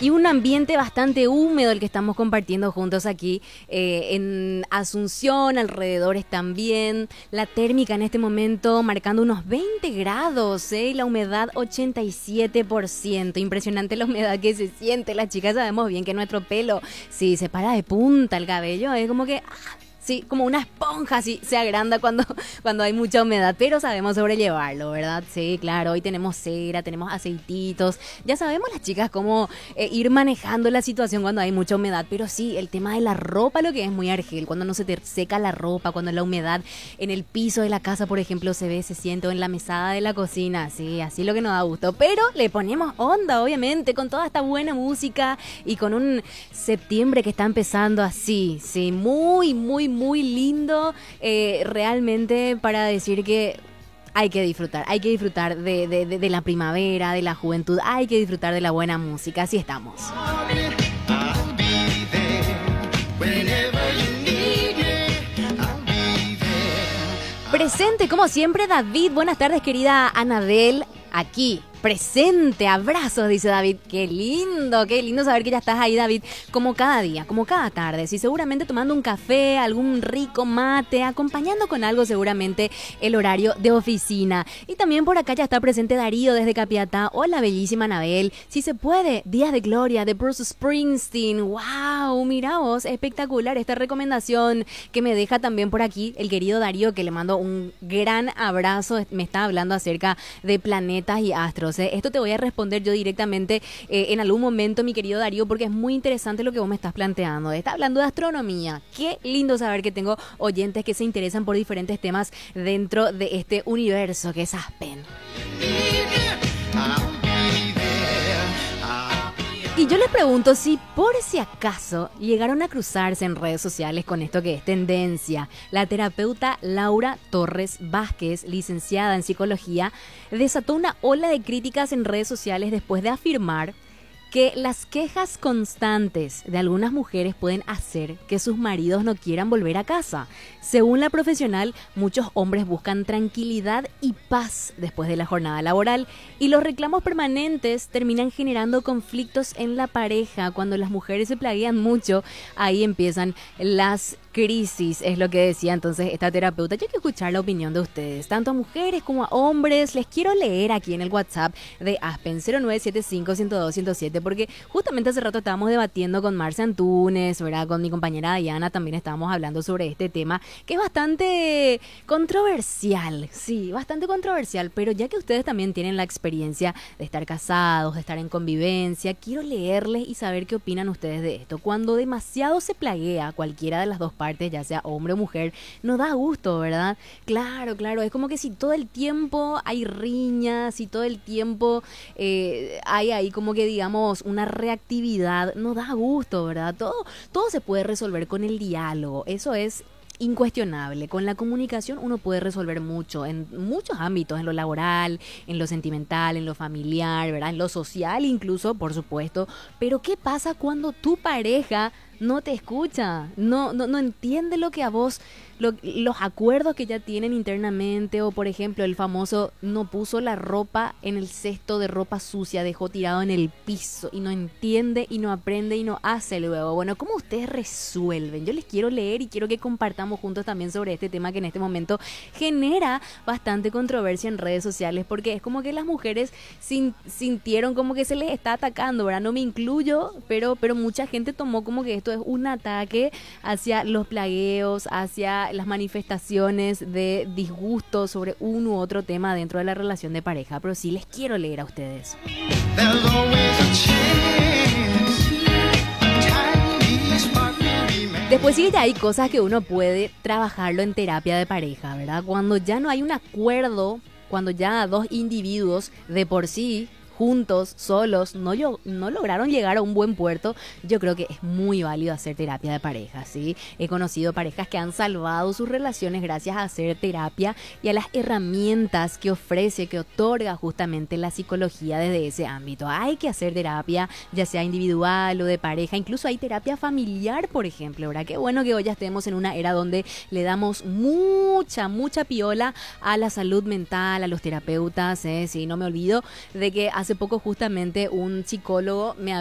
Y un ambiente bastante húmedo el que estamos compartiendo juntos aquí en Asunción, alrededores también. La térmica en este momento marcando unos 20 grados, y la humedad 87%. Impresionante la humedad que se siente. Las chicas sabemos bien que nuestro pelo, si se para de punta el cabello, es como que... Sí, como una esponja, así se agranda cuando hay mucha humedad, pero sabemos sobrellevarlo, ¿verdad? Sí, claro, hoy tenemos cera, tenemos aceititos, ya sabemos las chicas cómo ir manejando la situación cuando hay mucha humedad, pero sí, el tema de la ropa, lo que es muy argel, cuando no se te seca la ropa, cuando la humedad en el piso de la casa, por ejemplo, se ve, se siente, o en la mesada de la cocina, sí, así lo que nos da gusto, pero le ponemos onda, obviamente, con toda esta buena música y con un septiembre que está empezando así, sí, muy lindo, realmente para decir que hay que disfrutar de la primavera, de la juventud, hay que disfrutar de la buena música, así estamos. Presente, como siempre, David. Buenas tardes, querida Anabel, aquí. Presente, abrazos, dice David. Qué lindo saber que ya estás ahí, David, como cada día, como cada tarde. Sí, seguramente tomando un café, algún rico mate, acompañando con algo seguramente el horario de oficina. Y también por acá ya está presente Darío desde Capiatá. Hola, bellísima Anabel. Si se puede, Días de Gloria de Bruce Springsteen. ¡Wow! Mira vos, espectacular esta recomendación que me deja también por aquí el querido Darío, que le mando un gran abrazo. Me está hablando acerca de planetas y astros. Esto te voy a responder yo directamente en algún momento, mi querido Darío, porque es muy interesante lo que vos me estás planteando. Está hablando de astronomía. Qué lindo saber que tengo oyentes que se interesan por diferentes temas dentro de este universo que es Aspen. Y yo les pregunto si por si acaso llegaron a cruzarse en redes sociales con esto que es tendencia. La terapeuta Laura Torres Vázquez, licenciada en psicología, desató una ola de críticas en redes sociales después de afirmar que las quejas constantes de algunas mujeres pueden hacer que sus maridos no quieran volver a casa. Según la profesional, muchos hombres buscan tranquilidad y paz después de la jornada laboral y los reclamos permanentes terminan generando conflictos en la pareja. Cuando las mujeres se plaguean mucho, ahí empiezan las crisis, es lo que decía entonces esta terapeuta. Yo quiero escuchar la opinión de ustedes, tanto a mujeres como a hombres. Les quiero leer aquí en el WhatsApp de Aspen 0975-102-107, porque justamente hace rato estábamos debatiendo con Marcia Antunes, ¿verdad? Con mi compañera Diana también estábamos hablando sobre este tema, que es bastante controversial, sí, bastante controversial, pero ya que ustedes también tienen la experiencia de estar casados, de estar en convivencia, quiero leerles y saber qué opinan ustedes de esto. Cuando demasiado se plaguea a cualquiera de las dos partes, ya sea hombre o mujer, no da gusto, ¿verdad? Claro, es como que si todo el tiempo hay riñas, si todo el tiempo hay ahí como que digamos una reactividad, no da gusto, ¿verdad? Todo se puede resolver con el diálogo, eso es incuestionable. Con la comunicación uno puede resolver mucho, en muchos ámbitos, en lo laboral, en lo sentimental, en lo familiar, ¿verdad? En lo social incluso, por supuesto. Pero ¿qué pasa cuando tu pareja no te escucha? No entiende lo que a vos, los acuerdos que ya tienen internamente, o por ejemplo el famoso no puso la ropa en el cesto de ropa sucia, dejó tirado en el piso y no entiende y no aprende y no hace luego. Bueno, ¿cómo ustedes resuelven? Yo les quiero leer y quiero que compartamos juntos también sobre este tema que en este momento genera bastante controversia en redes sociales, porque es como que las mujeres sintieron como que se les está atacando, ¿verdad? No me incluyo, pero mucha gente tomó como que esto es un ataque hacia los plagueos, hacia las manifestaciones de disgusto sobre un u otro tema dentro de la relación de pareja. Pero sí les quiero leer a ustedes. Después sí, ya hay cosas que uno puede trabajarlo en terapia de pareja, ¿verdad? Cuando ya no hay un acuerdo, cuando ya dos individuos de por sí juntos, solos, no lograron llegar a un buen puerto, yo creo que es muy válido hacer terapia de pareja, ¿sí? He conocido parejas que han salvado sus relaciones gracias a hacer terapia y a las herramientas que ofrece, que otorga justamente la psicología desde ese ámbito. Hay que hacer terapia, ya sea individual o de pareja, incluso hay terapia familiar, por ejemplo, ¿verdad? Qué bueno que hoy ya estemos en una era donde le damos mucha piola a la salud mental, a los terapeutas, ¿sí? No me olvido de que hace poco justamente un psicólogo me